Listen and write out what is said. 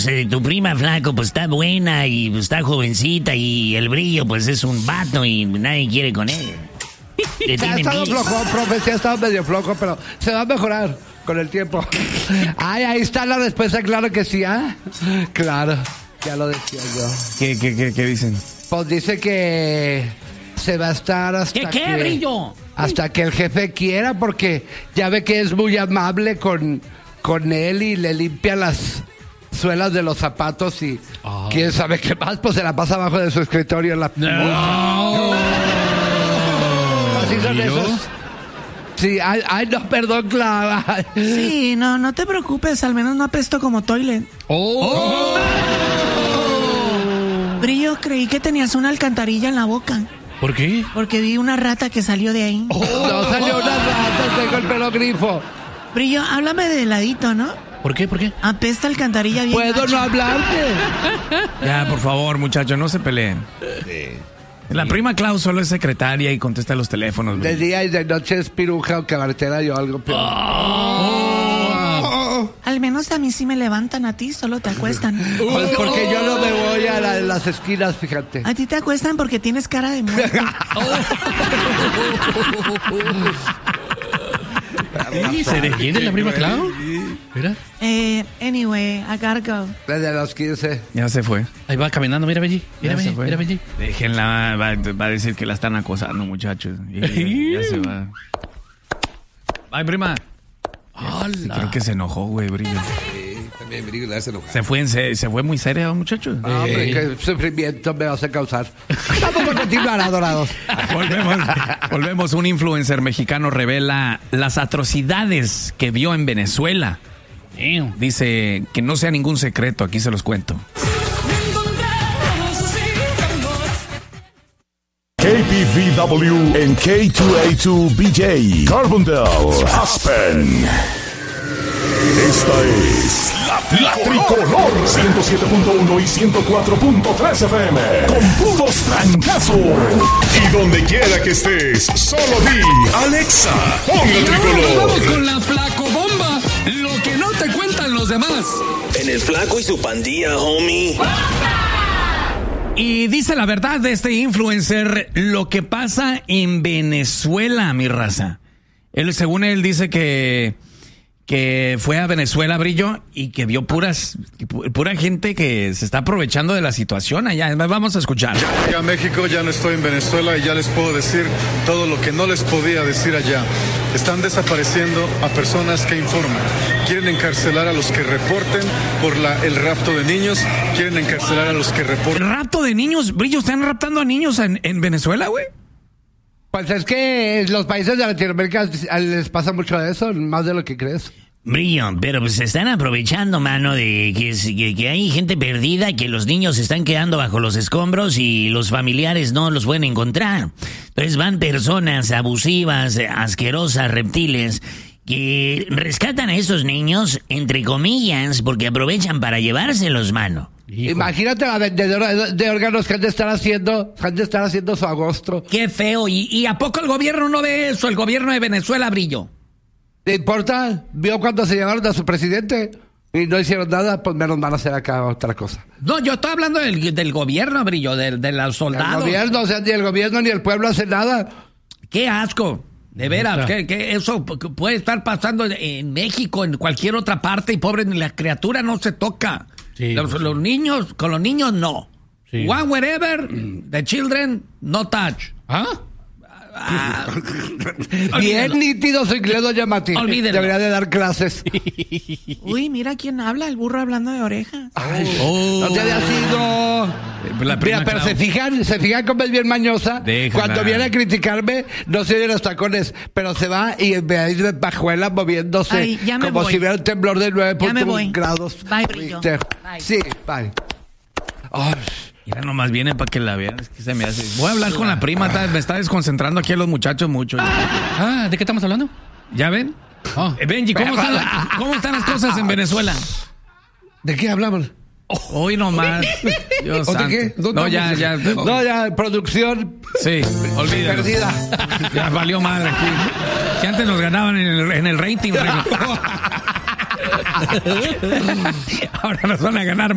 tu prima Flaco, pues está buena y pues, está jovencita y el Brillo, pues es un vato y nadie quiere con él. Se ha estado flojo, profe, se ha estado medio flojo, pero se va a mejorar con el tiempo. Ay, ahí está la respuesta, claro que sí, ¿ah? Claro, ya lo decía yo. ¿Qué dicen? Pues dice que se va a estar hasta ¿Qué, Brillo? Hasta que el jefe quiera, porque ya ve que es muy amable con él y le limpia las suelas de los zapatos y quién sabe qué más, pues se la pasa abajo de su escritorio en la... Así son esos. Sí, ay, no, perdón, Clara. Sí, no te preocupes, al menos no apesto como toilet. Brillo, creí que tenías una alcantarilla en la boca. ¿Por qué? Porque vi una rata que salió de ahí. No salió una rata, tengo el pelo grifo. Brillo, háblame de ladito, ¿no? ¿Por qué? Apesta alcantarilla bien. ¿Puedo gacho. no hablarte? Ya, por favor, muchachos, no se peleen. La prima Clau solo es secretaria y contesta los teléfonos. De día y de noche es piruja o cabaretera o algo peor. Al menos a mí sí me levantan, a ti solo te acuestan. Pues porque yo no me voy a las esquinas, fíjate. A ti te acuestan porque tienes cara de muerto. ¿Se defiende la prima Clau? Mira. Anyway, I gotta go. Desde los 15. Ya se fue. Ahí va caminando, mira, Benji. Mira, Benji. Déjenla, va a decir que la están acosando, muchachos. Y ya se va. Ay, prima. Sí, creo que se enojó, güey, Brillo. También Brillo la hace enojar. Se fue muy seria, muchachos. Hombre, qué sufrimiento me vas a causar. Vamos a continuar, adorados. Volvemos. Un influencer mexicano revela las atrocidades que vio en Venezuela. Dice que no sea ningún secreto, aquí se los cuento. KPVW en K2A2BJ, Carbondale, Aspen. Esta es la Tricolor 107.1 y 104.3 FM con puros francazos. Y donde quiera que estés, solo di Alexa, pon el Tricolor. Vamos con la Flaco Bomba, lo que no te cuentan los demás. En el Flaco y su pandilla, homie. Y dice la verdad de este influencer, lo que pasa en Venezuela, mi raza. Según él dice que fue a Venezuela, Brillo, y que vio pura gente que se está aprovechando de la situación allá. Vamos a escuchar. Ya llegué a México, ya no estoy en Venezuela y ya les puedo decir todo lo que no les podía decir allá. Están desapareciendo a personas que informan. Quieren encarcelar a los que reporten por el rapto de niños. Quieren encarcelar a los que reporten. ¿El rapto de niños? Brillo, ¿están raptando a niños en Venezuela, güey? Pues es que los países de Latinoamérica les pasa mucho de eso, más de lo que crees. Brillo, pero pues se están aprovechando, mano, de que hay gente perdida, que los niños se están quedando bajo los escombros y los familiares no los pueden encontrar. Entonces van personas abusivas, asquerosas, reptiles, que rescatan a esos niños, entre comillas, porque aprovechan para llevárselos, mano. Hijo. Imagínate la vendedora de órganos que han de estar haciendo su agosto. Qué feo. ¿Y a poco el gobierno no ve eso? El gobierno de Venezuela, Brillo. ¿Te importa? ¿Vio cuando se llevaron a su presidente? Y no hicieron nada, pues menos van a hacer acá otra cosa. No, yo estoy hablando del gobierno, Brillo, de los soldados. El gobierno, o sea, ni el gobierno ni el pueblo hacen nada. ¡Qué asco! De veras, que eso puede estar pasando en México, en cualquier otra parte, y pobre, la criatura no se toca. Sí, los niños, con los niños no. Sí. One wherever, the children, no touch. Bien nítido su inglés, doña Mati. Debería de dar clases. Uy, mira quién habla, el burro hablando de orejas. No te había sido. Mira, pero se fijan como es bien mañosa. Déjala. Cuando viene a criticarme, no se oye los tacones, pero se va y me ha ido de pajuela moviéndose. Ay, ya me como voy. si hubiera un temblor de 9.1 grados. Bye, Brillo. Bye. Sí, bye. Oh. Mira, nomás viene para que la vean. Es que se me hace. Voy a hablar con la prima. Me está desconcentrando aquí a los muchachos mucho. ¿De qué estamos hablando? ¿Ya ven? Benji, ¿cómo están las cosas en Venezuela? ¿De qué hablamos? Hoy nomás. Dios santo. ¿De qué? No, ya. No, ya, producción. Sí, olvídalo. Perdida. Ya valió madre aquí. Que antes nos ganaban en el rating. Ahora nos van a ganar.